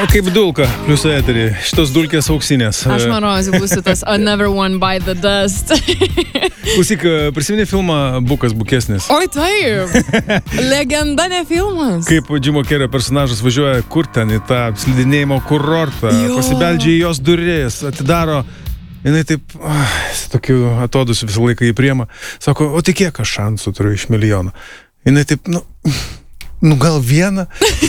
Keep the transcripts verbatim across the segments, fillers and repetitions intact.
O kaip dulka, plius eterį, šitos dulkės auksinės. Aš manau, būsiu tas Another One by the Dust. Klausyk, prisimeni filmą Bukas Bukesnis? Oi, taip. Legenda, ne filmas. Kaip Jimo Kerio personažas važiuoja kur ten į tą slidinėjimo kurortą, jo. Pasibeldžia į jos duris, atidaro. Jinai taip, ah, tokiu atodusiu visą laiką į priemą. Sako, o tai kiek aš šansų turiu iš milijono? Jinai taip, nu... Nu gal vieną.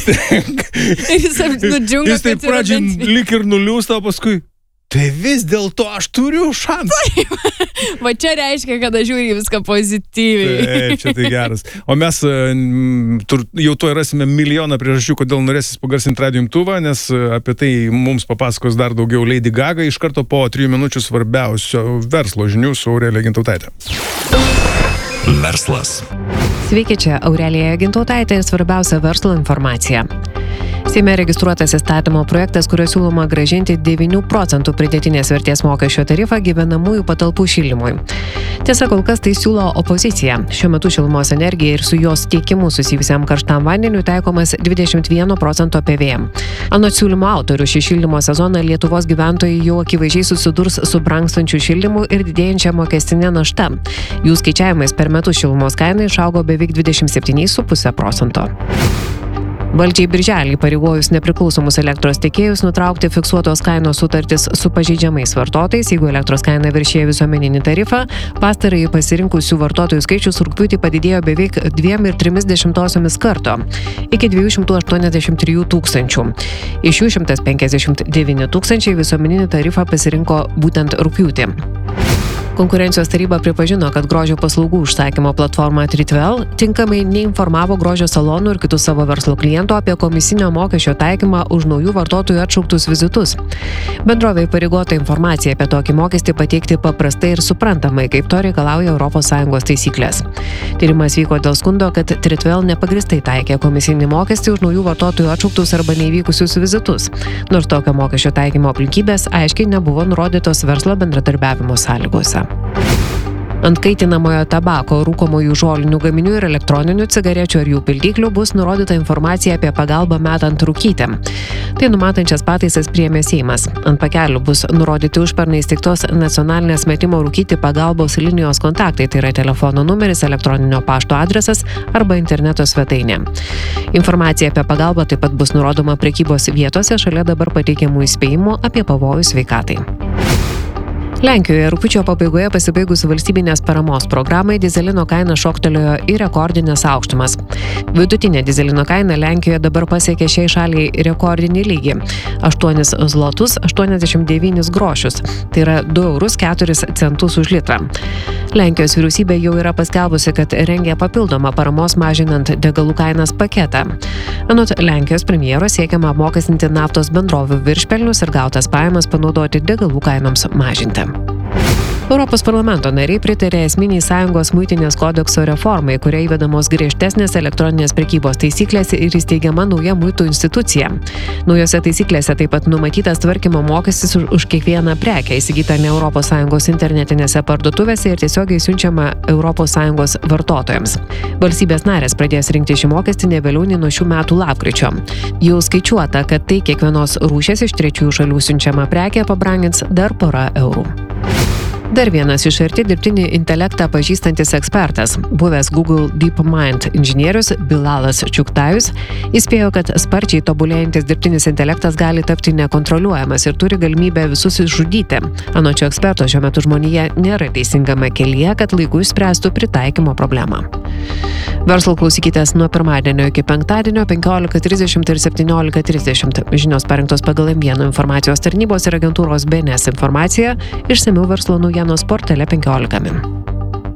Jis nudžiunga, jis taip pradžiai lik ir nuliūsta, o paskui tai vis dėlto aš turiu šansą. Va čia reiškia, kad aš žiūriu viską pozityviai. Taip, čia tai geras. O mes tur, jau tuoj rasime milijoną priežasčių, kodėl norėsis pagarsinti radijo imtuvą, nes apie tai mums papasakos dar daugiau Lady Gaga iš karto po trijų minučių svarbiausio verslo žinių su Aurelija Gintautaitė. Verslas. Sveiki, čia Aurelija Gintautaitė ir svarbiausia verslo informacija. Seime registruotas įstatymo projektas, kurio siūloma grąžinti devynių procentų pridėtinės vertės mokesčio tarifą gyvenamųjų patalpų šildymui. Tiesa, kol kas tai siūlo opozicija. Šiuo metu šilumos energija ir su jos tiekimu susijusiam karštam vandeniu taikomas dvidešimt vieno procento P V M. Anot siūlymo autorių, šį šildymo sezoną Lietuvos gyventojai jau akivaizdžiai susidurs su brangstančiu šildymu ir didėjančia mokestinė našta. Jų skaičiavimais per metus šilumos kaina išaugo beveik dvidešimt septyni su puse procento. Valdžiai birželį pareigojus nepriklausomus elektros tiekėjus nutraukti fiksuotos kainos sutartis su pažeidžiamais vartotojais, jeigu elektros kaina viršija visuomeninį tarifą, pastarąjį pasirinkusių vartotojų skaičius rugpjūtį padidėjo beveik dviem ir trimis dešimtosiomis karto, iki dviejų šimtų aštuoniasdešimt trijų tūkstančių. Iš jų šimtas penkiasdešimt devyni tūkstančiai visuomeninį tarifą pasirinko būtent rugpjūtį. Konkurencijos taryba pripažino, kad grožio paslaugų užsakymo platforma Tritvel tinkamai neinformavo grožio salonų ir kitų savo verslo klientų apie komisinio mokesčio taikymą už naujų vartotojų atšauktus vizitus. Bendrovė įpareigota informaciją apie tokį mokestį pateikti paprastai ir suprantamai, kaip to reikalauja Europos Sąjungos taisyklės. Tyrimas vyko dėl skundo, kad Tritvel nepagristai taikė komisinį mokestį už naujų vartotojų atšauktus arba neįvykusius vizitus, nors tokio mokesčio taikymo aplinkybės aiškiai nebuvo nurodytos verslo bendradarbiavimo sąlygose. Ant kaitinamojo tabako, rūkomųjų žolinių gaminių ir elektroninių cigarečių ar jų pildyklių bus nurodyta informacija apie pagalbą metant rūkyti. Tai numatančias pataisas priėmė Seimas. Ant pakelių bus nurodyti užpernai įsteigtos nacionalinės metimo rūkyti pagalbos linijos kontaktai, tai yra telefono numeris, elektroninio pašto adresas arba interneto svetainė. Informacija apie pagalbą taip pat bus nurodoma prekybos vietose šalia dabar pateikiamų įspėjimų apie pavojų sveikatai. Lenkijoje rugpjūčio pabaigoje pasibaigus valstybinės paramos programai dyzelino kaina šoktelėjo į rekordinės aukštumas. Vidutinė dyzelino kaina Lenkijoje dabar pasiekė šiai šaliai rekordinį lygį – aštuonis zlotus aštuoniasdešimt devynis grošius, tai yra du eurus keturis centus už litrą. Lenkijos vyriausybė jau yra paskelbusi, kad rengia papildomą paramos mažinant degalų kainas paketą. Anot Lenkijos premjero siekiama apmokestinti naftos bendrovių viršpelnius ir gautas pajamas panaudoti degalų kainoms mažinti. Europos parlamento nariai pritarė esminiai Sąjungos muitinės kodekso reformai, kuria įvedamos griežtesnės elektroninės prekybos taisyklės ir įsteigiama nauja muitų institucija. Naujose taisyklėse taip pat numatytas tvarkymo mokestis už, už kiekvieną prekę įsigytą ne Europos Sąjungos internetinėse parduotuvėse ir tiesiogiai siunčiama Europos Sąjungos vartotojams. Valstybės narės pradės rinkti šį mokestį ne vėliau nei nuo šių metų lapkričio. Jau skaičiuota, kad tai kiekvienos rūšies iš trečiųjų šalių siunčiama prekė pabrangins dar porą eurų. Dar vienas iš arti dirbtinį intelektą pažįstantis ekspertas, buvęs Google DeepMind inžinierius Bilalas Čuktajus, įspėjo, kad sparčiai tobulėjantis dirbtinis intelektas gali tapti nekontroliuojamas ir turi galimybę visus išžudyti. Anot šio eksperto, šiuo metu žmonija nėra teisingame kelyje, kad laiku išspręstų pritaikymo problemą. Verslo klausykitės nuo pirmadienio iki penktadienio penkiolika trisdešimt ir septyniolika trisdešimt. Žinios parengtos pagal M vieno informacijos tarnybos ir agentūros B N S informaciją, išsamiau verslo naujienos portale penkiolika min.